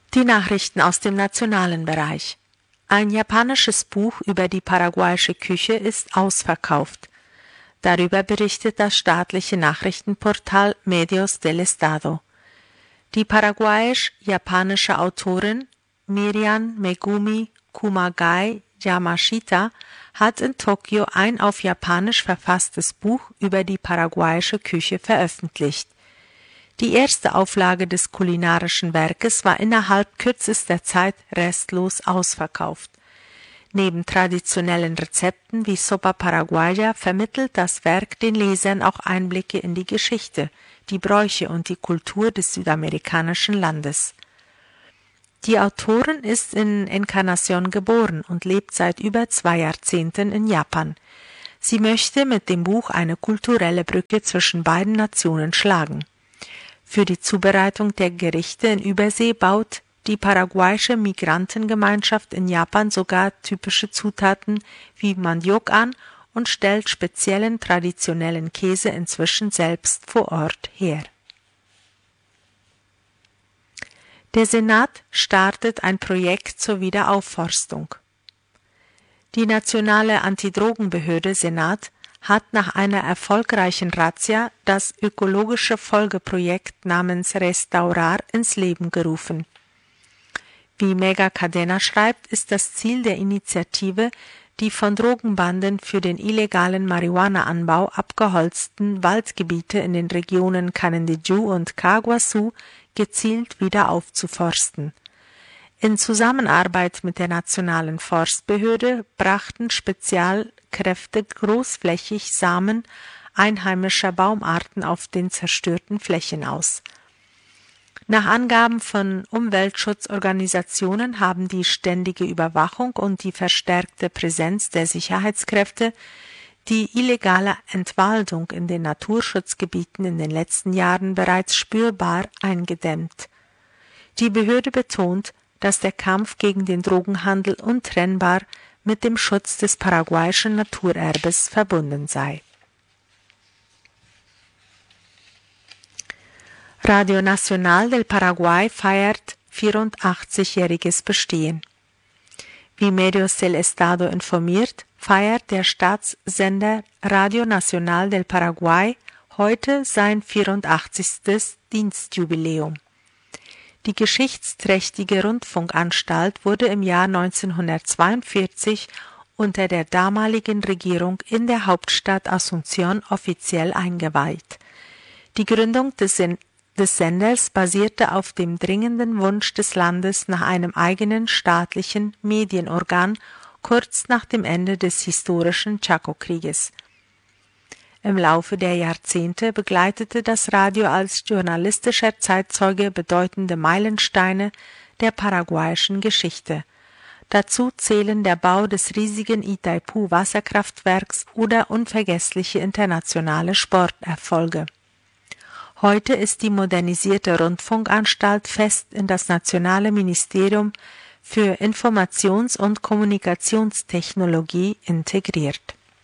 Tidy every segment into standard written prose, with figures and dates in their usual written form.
Die Nachrichten aus dem nationalen Bereich. Ein japanisches Buch über die paraguayische Küche ist ausverkauft. Darüber berichtet das staatliche Nachrichtenportal Medios del Estado. Die paraguayisch-japanische Autorin Miriam Megumi Kumagai Yamashita hat in Tokio ein auf Japanisch verfasstes Buch über die paraguayische Küche veröffentlicht. Die erste Auflage des kulinarischen Werkes war innerhalb kürzester Zeit restlos ausverkauft. Neben traditionellen Rezepten wie Sopa Paraguaya vermittelt das Werk den Lesern auch Einblicke in die Geschichte, die Bräuche und die Kultur des südamerikanischen Landes. Die Autorin ist in Encarnación geboren und lebt seit über 2 Jahrzehnten in Japan. Sie möchte mit dem Buch eine kulturelle Brücke zwischen beiden Nationen schlagen. Für die Zubereitung der Gerichte in Übersee baut die paraguayische Migrantengemeinschaft in Japan sogar typische Zutaten wie Maniok an und stellt speziellen traditionellen Käse inzwischen selbst vor Ort her. Der Senat startet ein Projekt zur Wiederaufforstung. Die nationale Antidrogenbehörde Senat hat nach einer erfolgreichen Razzia das ökologische Folgeprojekt namens Restaurar ins Leben gerufen. Wie Mega Cadena schreibt, ist das Ziel der Initiative, die von Drogenbanden für den illegalen Marihuana-Anbau abgeholzten Waldgebiete in den Regionen Canindeyú und Caguazú gezielt wieder aufzuforsten. In Zusammenarbeit mit der Nationalen Forstbehörde brachten Spezialkräfte großflächig Samen einheimischer Baumarten auf den zerstörten Flächen aus. Nach Angaben von Umweltschutzorganisationen haben die ständige Überwachung und die verstärkte Präsenz der Sicherheitskräfte die illegale Entwaldung in den Naturschutzgebieten in den letzten Jahren bereits spürbar eingedämmt. Die Behörde betont, dass der Kampf gegen den Drogenhandel untrennbar mit dem Schutz des paraguayischen Naturerbes verbunden sei. Radio Nacional del Paraguay feiert 84-jähriges Bestehen. Wie Medios del Estado informiert, feiert der Staatssender Radio Nacional del Paraguay heute sein 84. Dienstjubiläum. Die geschichtsträchtige Rundfunkanstalt wurde im Jahr 1942 unter der damaligen Regierung in der Hauptstadt Asunción offiziell eingeweiht. Die Gründung des Senders basierte auf dem dringenden Wunsch des Landes nach einem eigenen staatlichen Medienorgan kurz nach dem Ende des historischen Chaco-Krieges. Im Laufe der Jahrzehnte begleitete das Radio als journalistischer Zeitzeuge bedeutende Meilensteine der paraguayischen Geschichte. Dazu zählen der Bau des riesigen Itaipú-Wasserkraftwerks oder unvergessliche internationale Sporterfolge. Heute ist die modernisierte Rundfunkanstalt fest in das Nationale Ministerium für Informations- und Kommunikationstechnologie integriert.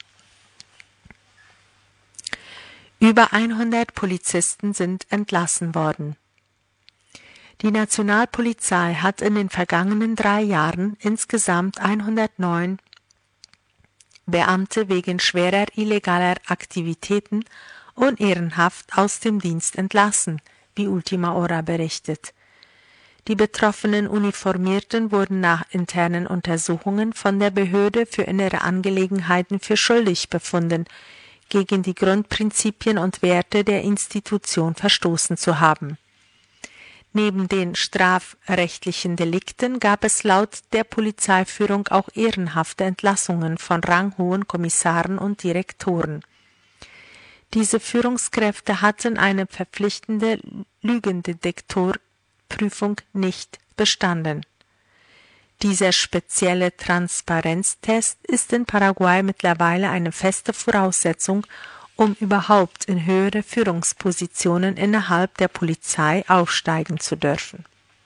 Über 100 Polizisten sind entlassen worden. Die Nationalpolizei hat in den vergangenen 3 Jahren insgesamt 109 Beamte wegen schwerer illegaler Aktivitäten unehrenhaft aus dem Dienst entlassen, wie Ultima Hora berichtet. Die betroffenen Uniformierten wurden nach internen Untersuchungen von der Behörde für innere Angelegenheiten für schuldig befunden, gegen die Grundprinzipien und Werte der Institution verstoßen zu haben. Neben den strafrechtlichen Delikten gab es laut der Polizeiführung auch ehrenhafte Entlassungen von ranghohen Kommissaren und Direktoren. Diese Führungskräfte hatten eine verpflichtende Lügendetektorprüfung nicht bestanden. Dieser spezielle Transparenztest ist in Paraguay mittlerweile eine feste Voraussetzung, um überhaupt in höhere Führungspositionen innerhalb der Polizei aufsteigen zu dürfen.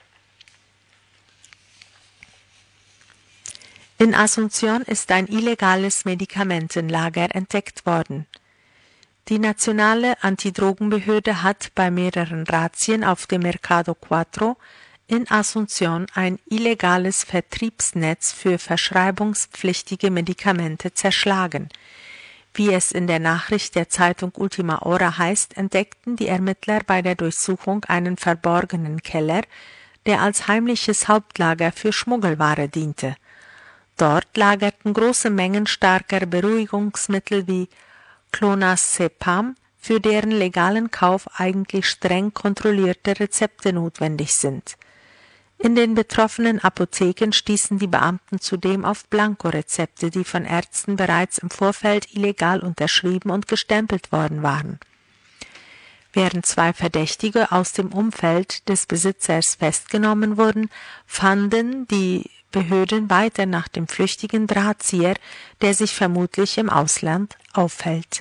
In Asunción ist ein illegales Medikamentenlager entdeckt worden. Die nationale Antidrogenbehörde hat bei mehreren Razzien auf dem Mercado Cuatro in Asunción ein illegales Vertriebsnetz für verschreibungspflichtige Medikamente zerschlagen. Wie es in der Nachricht der Zeitung Última Hora heißt, entdeckten die Ermittler bei der Durchsuchung einen verborgenen Keller, der als heimliches Hauptlager für Schmuggelware diente. Dort lagerten große Mengen starker Beruhigungsmittel wie Clonazepam, für deren legalen Kauf eigentlich streng kontrollierte Rezepte notwendig sind. In den betroffenen Apotheken stießen die Beamten zudem auf Blankorezepte, die von Ärzten bereits im Vorfeld illegal unterschrieben und gestempelt worden waren. Während 2 Verdächtige aus dem Umfeld des Besitzers festgenommen wurden, fanden die Behörden weiter nach dem flüchtigen Drahtzieher, der sich vermutlich im Ausland aufhält.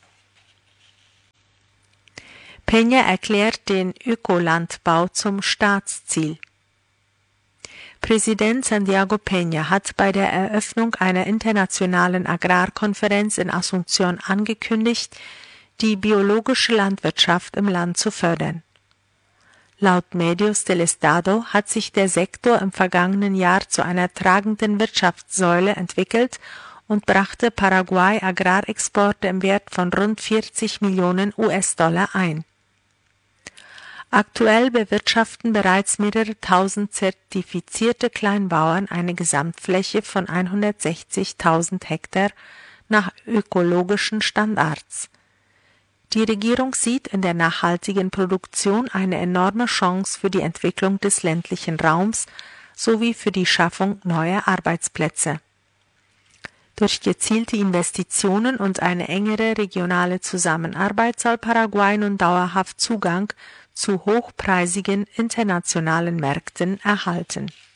Peña erklärt den Ökolandbau zum Staatsziel. Präsident Santiago Peña hat bei der Eröffnung einer internationalen Agrarkonferenz in Asunción angekündigt, die biologische Landwirtschaft im Land zu fördern. Laut Medios del Estado hat sich der Sektor im vergangenen Jahr zu einer tragenden Wirtschaftssäule entwickelt und brachte Paraguay Agrarexporte im Wert von rund 40 Millionen US-Dollar ein. Aktuell bewirtschaften bereits mehrere tausend zertifizierte Kleinbauern eine Gesamtfläche von 160.000 Hektar nach ökologischen Standards. Die Regierung sieht in der nachhaltigen Produktion eine enorme Chance für die Entwicklung des ländlichen Raums sowie für die Schaffung neuer Arbeitsplätze. Durch gezielte Investitionen und eine engere regionale Zusammenarbeit soll Paraguay nun dauerhaft Zugang zu hochpreisigen internationalen Märkten erhalten.